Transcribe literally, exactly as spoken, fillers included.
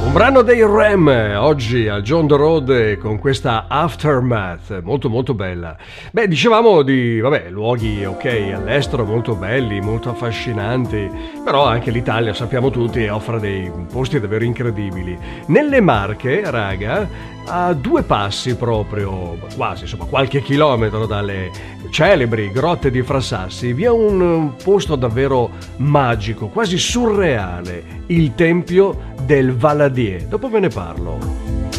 Un brano dei Ram oggi al John the Road con questa Aftermath molto molto bella. Beh, dicevamo di vabbè, luoghi ok all'estero molto belli, molto affascinanti, però anche l'Italia sappiamo tutti offre dei posti davvero incredibili. Nelle Marche, raga, a due passi proprio, quasi insomma qualche chilometro dalle celebri grotte di Frassassi, vi è un posto davvero magico, quasi surreale, il Tempio del Valadier. Dopo ve ne parlo.